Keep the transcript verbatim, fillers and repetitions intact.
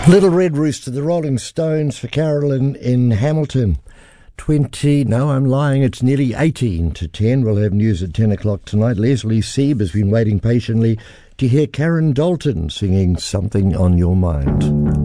Little Red Rooster, the Rolling Stones for Carolyn in Hamilton. twenty, no, I'm lying, it's nearly eighteen to ten. We'll have news at ten o'clock tonight. Leslie Sieb has been waiting patiently to hear Karen Dalton singing Something on Your Mind.